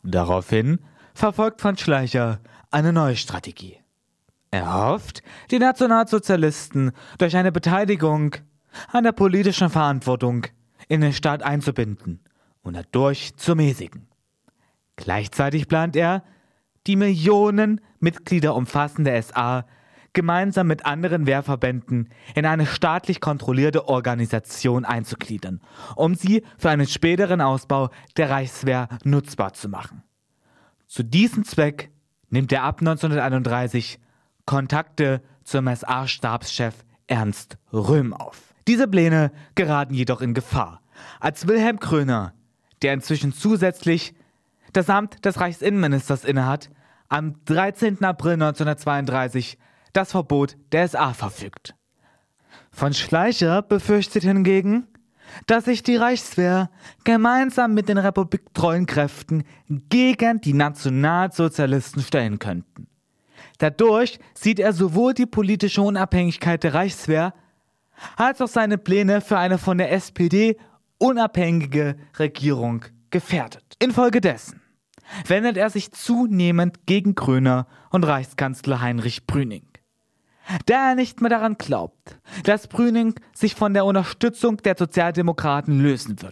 Daraufhin verfolgt von Schleicher eine neue Strategie. Er hofft, die Nationalsozialisten durch eine Beteiligung an der politischen Verantwortung in den Staat einzubinden und dadurch zu mäßigen. Gleichzeitig plant er, die Millionen Mitglieder umfassende SA gemeinsam mit anderen Wehrverbänden in eine staatlich kontrollierte Organisation einzugliedern, um sie für einen späteren Ausbau der Reichswehr nutzbar zu machen. Zu diesem Zweck nimmt er ab 1931 Kontakte zum SA-Stabschef Ernst Röhm auf. Diese Pläne geraten jedoch in Gefahr, als Wilhelm Kröner, der inzwischen zusätzlich das Amt des Reichsinnenministers innehat, am 13. April 1932 das Verbot der SA verfügt. Von Schleicher befürchtet hingegen, dass sich die Reichswehr gemeinsam mit den republiktreuen Kräften gegen die Nationalsozialisten stellen könnten. Dadurch sieht er sowohl die politische Unabhängigkeit der Reichswehr als auch seine Pläne für eine von der SPD unabhängige Regierung gefährdet. Infolgedessen wendet er sich zunehmend gegen Kröner und Reichskanzler Heinrich Brüning. Da er nicht mehr daran glaubt, dass Brüning sich von der Unterstützung der Sozialdemokraten lösen wird,